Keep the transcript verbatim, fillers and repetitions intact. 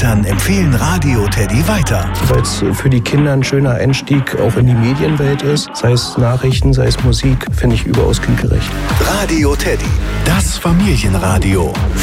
Eltern empfehlen Radio Teddy weiter. Weil es für die Kinder ein schöner Einstieg auch in die Medienwelt ist. Sei es Nachrichten, sei es Musik, finde ich überaus kindgerecht. Radio Teddy, das Familienradio.